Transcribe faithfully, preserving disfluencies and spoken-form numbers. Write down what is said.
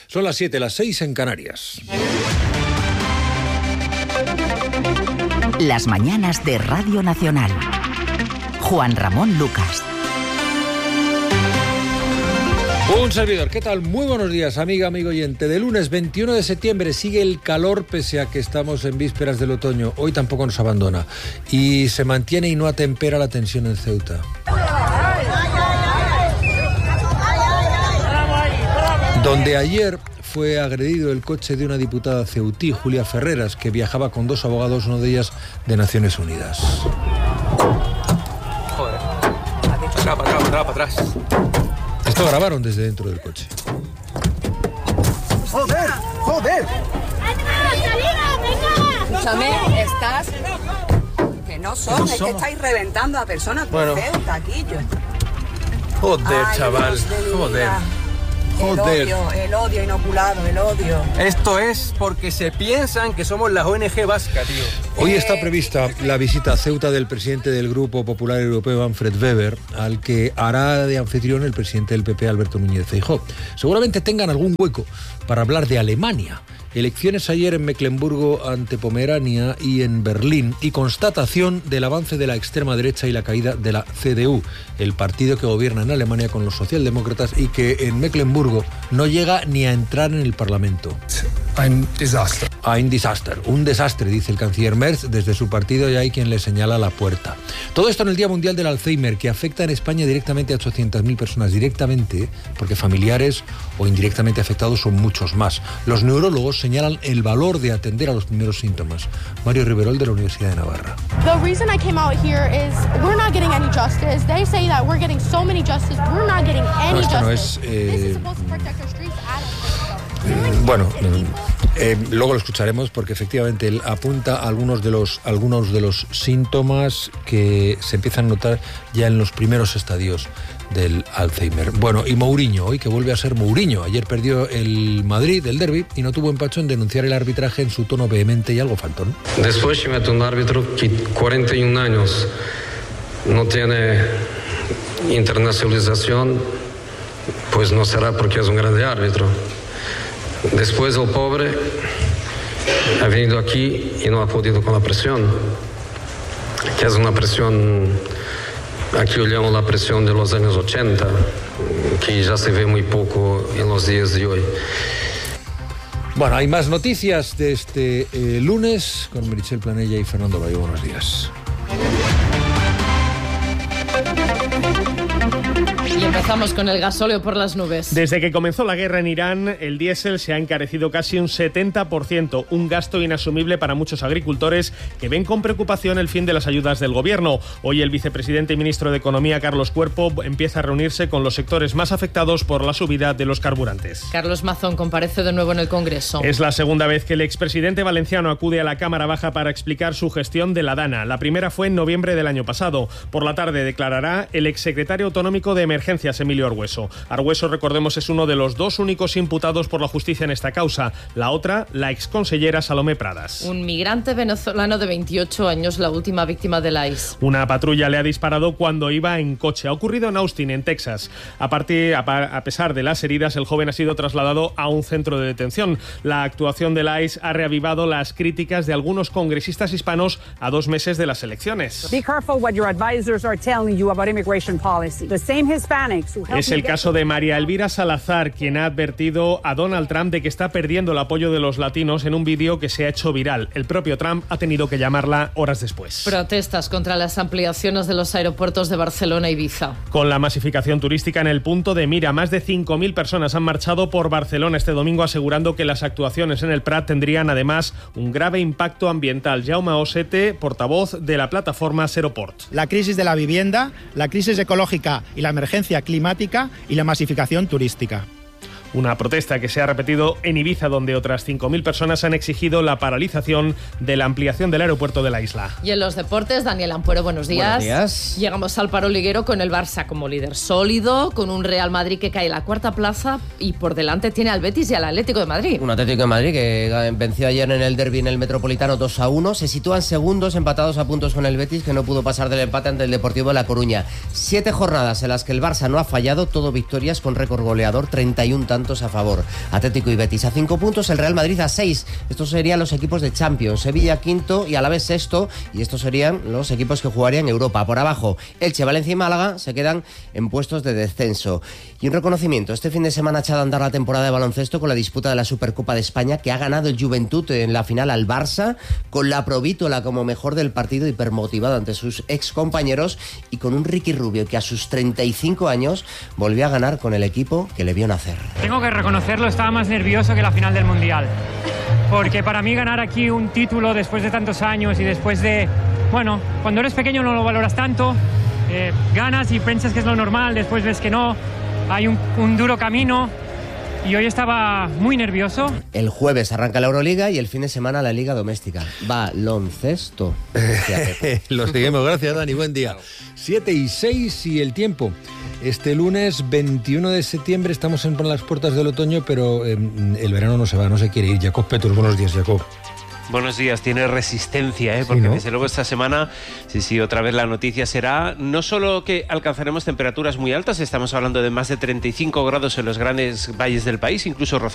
Son las siete, las seis en Canarias. Las mañanas de Radio Nacional. Juan Ramón Lucas. Un servidor, ¿qué tal? Muy buenos días, amiga, amigo oyente. De lunes veintiuno de septiembre sigue el calor pese a que estamos en vísperas del otoño. Hoy tampoco nos abandona y se mantiene y no atempera la tensión en Ceuta. Donde ayer fue agredido el coche de una diputada ceutí, Julia Ferreras, que viajaba con dos abogados, uno de ellas de Naciones Unidas. Joder, para acá, para acá, para atrás. Esto grabaron desde dentro del coche. ¡Joder! ¡Joder! Escúchame, estás... Que no son, no es somos. Que estáis reventando a personas por bueno. Ceuta, aquí yo. Joder, ay, chaval, joder. Joder. El odio, el odio inoculado, el odio. Esto es porque se piensan que somos la O N G vasca, tío. Hoy está prevista la visita a Ceuta del presidente del Grupo Popular Europeo, Manfred Weber, al que hará de anfitrión el presidente del P P, Alberto Núñez Feijóo. Seguramente tengan algún hueco para hablar de Alemania. Elecciones ayer en Mecklemburgo ante Pomerania y en Berlín, y constatación del avance de la extrema derecha y la caída de la C D U, el partido que gobierna en Alemania con los socialdemócratas y que en Mecklemburgo no llega ni a entrar en el Parlamento. Ein Desaster. Ein Desaster, un desastre, dice el canciller Merz. Desde su partido ya hay quien le señala la puerta. Todo esto en el Día Mundial del Alzheimer, que afecta en España directamente a ochocientas mil personas, directamente, porque familiares o indirectamente afectados son muchos más. Los neurólogos señalan el valor de atender a los primeros síntomas. Mario Riverol, de la Universidad de Navarra. The reason I came out here is we're not getting any justice. They say that we're getting so many justice, we're not getting any no, esto justice. No es, eh... This is supposed to protect our streets. Bueno, eh, luego lo escucharemos porque efectivamente él apunta a algunos de los algunos de los síntomas que se empiezan a notar ya en los primeros estadios del Alzheimer. Bueno, y Mourinho, hoy que vuelve a ser Mourinho. Ayer perdió el Madrid, el derbi, y no tuvo empacho en denunciar el arbitraje en su tono vehemente y algo faltón. Después se mete un árbitro que cuarenta y un años no tiene internacionalización, pues no será porque es un grande árbitro. Después el pobre ha venido aquí y no ha podido con la presión, que es una presión, aquí yo llamo la presión de los años ochenta, que ya se ve muy poco en los días de hoy. Bueno, hay más noticias de este eh, lunes con Meritxell Planella y Fernando Bayo. Buenos días. Y empezamos con el gasóleo por las nubes. Desde que comenzó la guerra en Irán, el diésel se ha encarecido casi un setenta por ciento, un gasto inasumible para muchos agricultores que ven con preocupación el fin de las ayudas del gobierno. Hoy el vicepresidente y ministro de Economía, Carlos Cuerpo, empieza a reunirse con los sectores más afectados por la subida de los carburantes. Carlos Mazón comparece de nuevo en el Congreso. Es la segunda vez que el expresidente valenciano acude a la Cámara Baja para explicar su gestión de la DANA. La primera fue en noviembre del año pasado. Por la tarde declarará el exsecretario autonómico de Emergencias, Emilio Argüeso. Argüeso, recordemos, es uno de los dos únicos imputados por la justicia en esta causa. La otra, la exconsellera Salomé Pradas. Un migrante venezolano de veintiocho años, la última víctima del I C E. Una patrulla le ha disparado cuando iba en coche. Ha ocurrido en Austin, en Texas. A, partir, a, a pesar de las heridas, el joven ha sido trasladado a un centro de detención. La actuación del I C E ha reavivado las críticas de algunos congresistas hispanos a dos meses de las elecciones. Be careful what your advisors are telling you about immigration policy. The same Hispanics. Es el caso de María Elvira Salazar, quien ha advertido a Donald Trump de que está perdiendo el apoyo de los latinos en un vídeo que se ha hecho viral. El propio Trump ha tenido que llamarla horas después. Protestas contra las ampliaciones de los aeropuertos de Barcelona y Ibiza. Con la masificación turística en el punto de mira, más de cinco mil personas han marchado por Barcelona este domingo asegurando que las actuaciones en el Prat tendrían además un grave impacto ambiental. Jaume Osete, portavoz de la plataforma Seroport. La crisis de la vivienda, la crisis ecológica y la emergencia climática y la masificación turística. Una protesta que se ha repetido en Ibiza, donde otras cinco mil personas han exigido la paralización de la ampliación del aeropuerto de la isla. Y en los deportes, Daniel Ampuero, buenos días. Buenos días. Llegamos al paro liguero con el Barça como líder sólido, con un Real Madrid que cae a la cuarta plaza y por delante tiene al Betis y al Atlético de Madrid. Un Atlético de Madrid que venció ayer en el derbi en el Metropolitano dos a uno. Se sitúan segundos empatados a puntos con el Betis, que no pudo pasar del empate ante el Deportivo de La Coruña. Siete jornadas en las que el Barça no ha fallado, todo victorias con récord goleador, treinta y un tantos tantos a favor. Atlético y Betis a cinco puntos, el Real Madrid a seis. Estos serían los equipos de Champions. Sevilla quinto y Alavés sexto. Y estos serían los equipos que jugarían Europa. Por abajo, Elche, Valencia y Málaga se quedan en puestos de descenso. Y un reconocimiento. Este fin de semana ha echado a andar la temporada de baloncesto con la disputa de la Supercopa de España, que ha ganado el Juventud en la final al Barça, con la Provítola como mejor del partido, hipermotivado ante sus ex compañeros, y con un Ricky Rubio que a sus treinta y cinco años volvió a ganar con el equipo que le vio nacer. Tengo que reconocerlo, estaba más nervioso que la final del Mundial, porque para mí ganar aquí un título después de tantos años y después de, bueno, cuando eres pequeño no lo valoras tanto, eh, ganas y piensas que es lo normal, después ves que no, hay un, un duro camino. Y hoy estaba muy nervioso. El jueves arranca la Euroliga y el fin de semana la Liga Doméstica. Baloncesto. Lo seguimos, gracias Dani, buen día. siete y seis y el tiempo. Este lunes veintiuno de septiembre estamos en las puertas del otoño, pero eh, el verano no se va, no se quiere ir. Jacob Petus, buenos días, Jacob. Buenos días, tiene resistencia, ¿eh? Porque sí, ¿no? Desde luego esta semana, sí, sí, otra vez la noticia será no solo que alcanzaremos temperaturas muy altas, estamos hablando de más de treinta y cinco grados en los grandes valles del país, incluso rozando